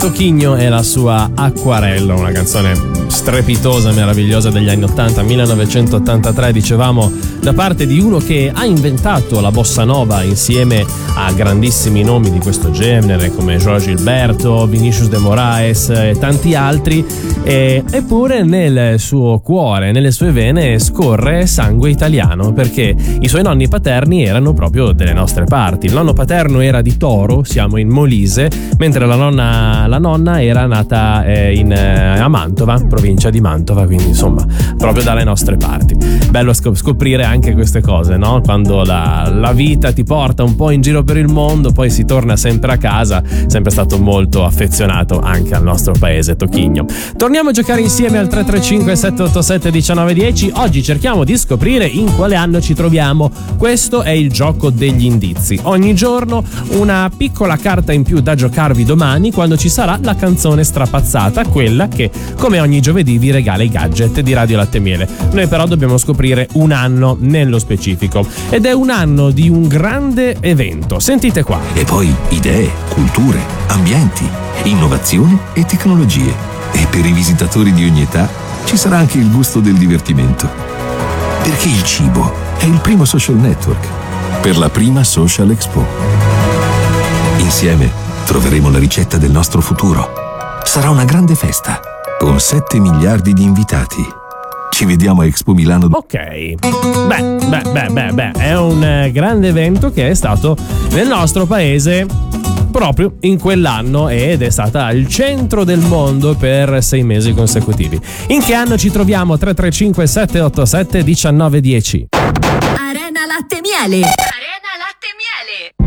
Tocchigno e la sua Acquarello, una canzone strepitosa, meravigliosa degli anni 80, 1983, dicevamo, da parte di uno che ha inventato la bossa nova insieme a grandissimi nomi di questo genere come Jorge Gilberto, Vinicius de Moraes e tanti altri, eppure nel suo cuore, nelle sue vene scorre sangue italiano, perché i suoi nonni paterni erano proprio delle nostre parti. Il nonno paterno era di Toro, siamo in Molise, mentre la nonna era nata a Mantova, provincia di Mantova, quindi insomma proprio dalle nostre parti. Bello scoprire anche queste cose, no? Quando la vita ti porta un po' in giro per il mondo, poi si torna sempre a casa. Sempre stato molto affezionato anche al nostro paese, Tocchigno. Torniamo a giocare insieme al 335 787 1910. Oggi cerchiamo di scoprire in quale anno ci troviamo. Questo è il gioco degli indizi. Ogni giorno una piccola carta in più da giocarvi domani, quando ci sarà la canzone strapazzata, quella che come ogni giovedì vi regala i gadget di Radio Latte e Miele. Noi però dobbiamo scoprire un anno nello specifico, ed è un anno di un grande evento. Sentite qua. E poi idee, culture, ambienti, innovazione e tecnologie. E per i visitatori di ogni età ci sarà anche il gusto del divertimento. Perché il cibo è il primo social network per la prima Social Expo. Insieme troveremo la ricetta del nostro futuro. Sarà una grande festa con 7 miliardi di invitati. Ci vediamo a Expo Milano. Ok, beh, è un grande evento che è stato nel nostro paese proprio in quell'anno ed è stata al centro del mondo per 6 mesi consecutivi. In che anno ci troviamo? 335 787 1910. Arena Latte e Miele. Arena Latte e Miele.